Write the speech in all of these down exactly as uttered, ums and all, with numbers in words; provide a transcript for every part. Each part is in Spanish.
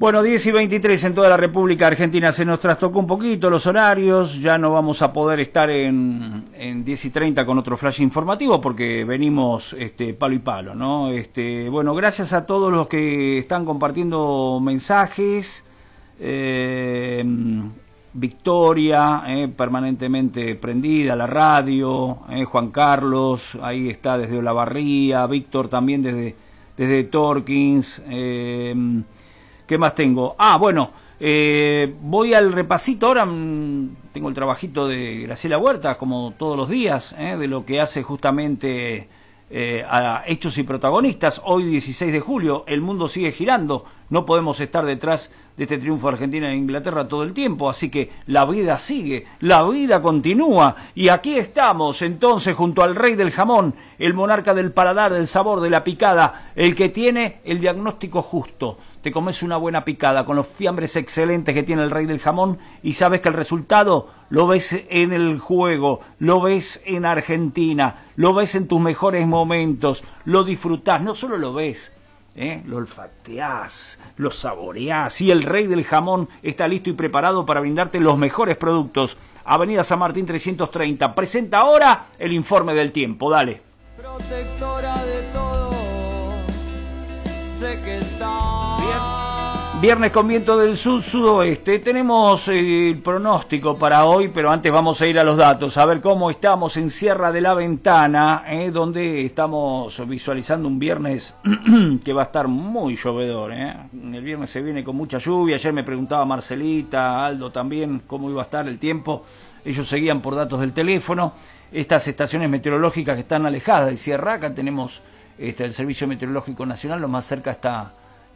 Bueno, diez y veintitrés en toda la República Argentina. Se nos trastocó un poquito los horarios, ya no vamos a poder estar en, en diez y treinta con otro flash informativo porque venimos este, palo y palo, ¿no? Este, bueno, gracias a todos los que están compartiendo mensajes. Eh, Victoria, eh, permanentemente prendida, la radio, eh, Juan Carlos, ahí está desde Olavarría, Víctor también desde, desde Torkins. Eh, ¿Qué más tengo? Ah, bueno, eh, voy al repasito ahora, mmm, tengo el trabajito de Graciela Huerta, como todos los días, eh, de lo que hace justamente eh, a Hechos y Protagonistas. Hoy, dieciséis de julio, el mundo sigue girando, no podemos estar detrás de este triunfo de Argentina en Inglaterra todo el tiempo, así que la vida sigue, la vida continúa, y aquí estamos entonces junto al rey del jamón, el monarca del paladar, del sabor, de la picada, el que tiene el diagnóstico justo. Te comes una buena picada con los fiambres excelentes que tiene el rey del jamón y sabes que el resultado lo ves en el juego, lo ves en Argentina, lo ves en tus mejores momentos, lo disfrutás, no solo lo ves, ¿eh? Lo olfateás, lo saboreás, y el rey del jamón está listo y preparado para brindarte los mejores productos. Avenida San Martín trescientos treinta, presenta ahora el informe del tiempo, dale. Protectora de todos, sé que está. Viernes con viento del sur-sudoeste. Tenemos eh, el pronóstico para hoy, pero antes vamos a ir a los datos, a ver cómo estamos en Sierra de la Ventana, eh, donde estamos visualizando un viernes que va a estar muy llovedor. Eh. El viernes se viene con mucha lluvia. Ayer me preguntaba Marcelita, Aldo también, cómo iba a estar el tiempo. Ellos seguían por datos del teléfono. Estas estaciones meteorológicas que están alejadas de Sierra, acá tenemos este, el Servicio Meteorológico Nacional, lo más cerca está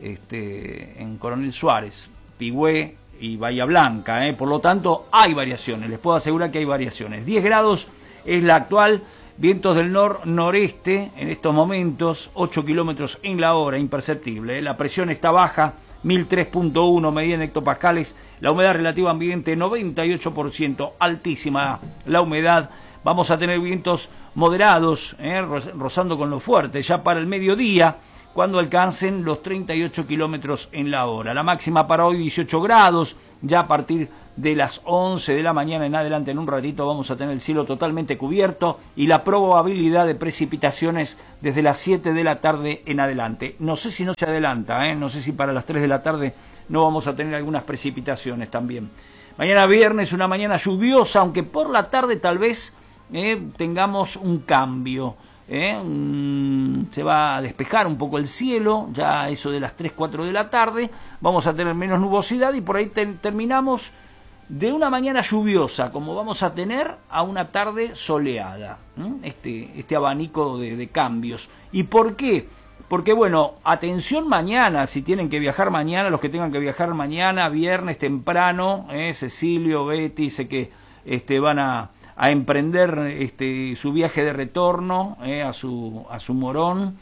Este, en Coronel Suárez, Pigüé y Bahía Blanca, ¿eh? Por lo tanto hay variaciones, les puedo asegurar que hay variaciones. diez grados es la actual, vientos del nor-noreste en estos momentos, ocho kilómetros en la hora, imperceptible, ¿eh? La presión está baja, mil tres punto uno medida en hectopascales, la humedad relativa ambiente noventa y ocho por ciento, altísima la humedad. Vamos a tener vientos moderados, ¿eh? rozando con lo fuerte ya para el mediodía, cuando alcancen los treinta y ocho kilómetros en la hora. La máxima para hoy dieciocho grados, ya a partir de las once de la mañana en adelante, en un ratito vamos a tener el cielo totalmente cubierto y la probabilidad de precipitaciones desde las siete de la tarde en adelante. No sé si no se adelanta, ¿eh? no sé si para las tres de la tarde no vamos a tener algunas precipitaciones también. Mañana viernes, una mañana lluviosa, aunque por la tarde tal vez eh, tengamos un cambio. Eh, um, se va a despejar un poco el cielo, ya eso de las tres, cuatro de la tarde, vamos a tener menos nubosidad y por ahí te, terminamos de una mañana lluviosa, como vamos a tener, a una tarde soleada, ¿eh? este, este abanico de, de cambios. ¿Y por qué? Porque bueno, atención mañana, si tienen que viajar mañana, los que tengan que viajar mañana, viernes temprano, eh, Cecilio, Betty, sé que este, van a a emprender este, su viaje de retorno eh, a su a su Morón.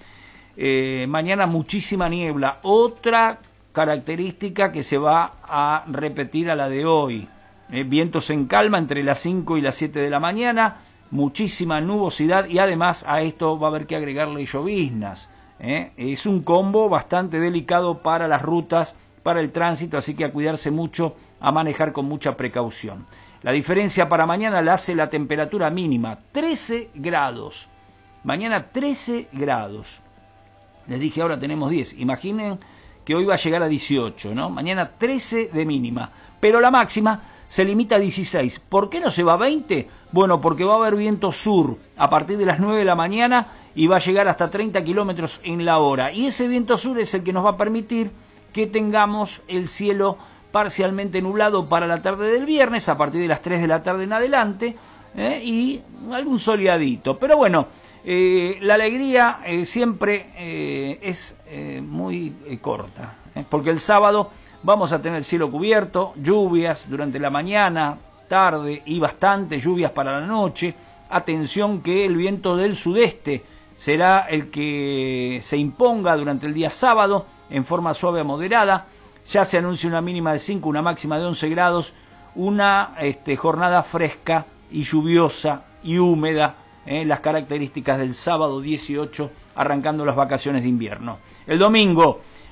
Eh, mañana muchísima niebla, otra característica que se va a repetir a la de hoy. Eh, vientos en calma entre las cinco y las siete de la mañana, muchísima nubosidad y además a esto va a haber que agregarle lloviznas. Eh. Es un combo bastante delicado para las rutas, para el tránsito, así que a cuidarse mucho, a manejar con mucha precaución. La diferencia para mañana la hace la temperatura mínima, trece grados. Mañana trece grados. Les dije ahora tenemos diez. Imaginen que hoy va a llegar a dieciocho, ¿no? Mañana trece de mínima. Pero la máxima se limita a dieciséis. ¿Por qué no se va a veinte? Bueno, porque va a haber viento sur a partir de las nueve de la mañana y va a llegar hasta treinta kilómetros en la hora. Y ese viento sur es el que nos va a permitir que tengamos el cielo parcialmente nublado para la tarde del viernes, a partir de las tres de la tarde en adelante, eh, y algún soleadito. Pero bueno, eh, la alegría eh, siempre eh, es eh, muy eh, corta, eh, porque el sábado vamos a tener el cielo cubierto, lluvias durante la mañana, tarde y bastante lluvias para la noche. Atención que el viento del sudeste será el que se imponga durante el día sábado en forma suave a moderada. Ya se anuncia una mínima de cinco, una máxima de once grados, una este, jornada fresca y lluviosa y húmeda, eh, las características del sábado dieciocho, arrancando las vacaciones de invierno. El domingo,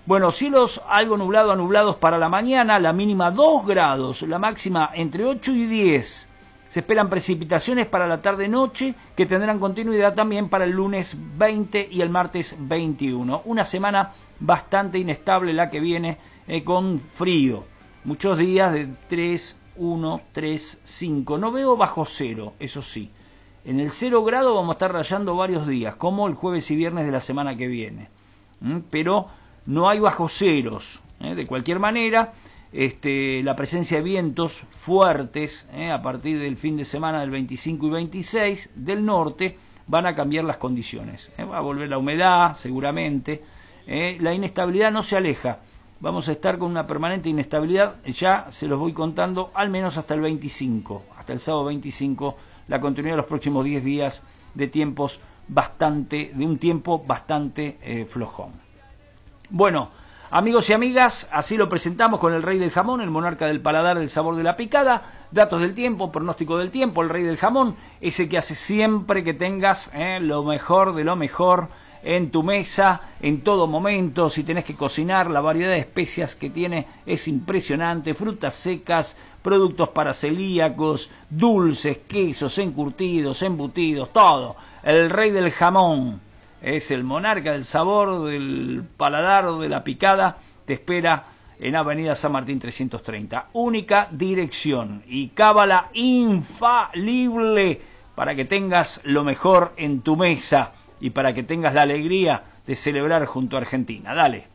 Bueno, cielos algo nublado a nublados para la mañana, la mínima dos grados, la máxima entre ocho y diez. Se esperan precipitaciones para la tarde-noche que tendrán continuidad también para el lunes veinte y el martes veintiuno. Una semana bastante inestable la que viene eh, con frío. Muchos días de tres, uno, tres, cinco. No veo bajo cero, eso sí. En el cero grado vamos a estar rayando varios días, como el jueves y viernes de la semana que viene. ¿Mm? Pero no hay bajo ceros. ¿eh? De cualquier manera, este, la presencia de vientos fuertes ¿eh? a partir del fin de semana del veinticinco y veintiséis del norte van a cambiar las condiciones. ¿eh? Va a volver la humedad, seguramente. ¿eh? La inestabilidad no se aleja. Vamos a estar con una permanente inestabilidad, ya se los voy contando, al menos hasta el veinticinco, hasta el sábado veinticinco, la continuidad de los próximos diez días de tiempos bastante, de un tiempo bastante eh, flojón. Bueno, amigos y amigas, así lo presentamos con el rey del jamón, el monarca del paladar, del sabor de la picada, datos del tiempo, pronóstico del tiempo, el rey del jamón, ese que hace siempre que tengas eh, lo mejor de lo mejor en tu mesa, en todo momento. Si tenés que cocinar, la variedad de especias que tiene es impresionante, frutas secas, productos para celíacos, dulces, quesos, encurtidos, embutidos, todo. El rey del jamón es el monarca del sabor, del paladar, de la picada. Te espera en Avenida San Martín trescientos treinta. Única dirección y cábala infalible para que tengas lo mejor en tu mesa y para que tengas la alegría de celebrar junto a Argentina. Dale.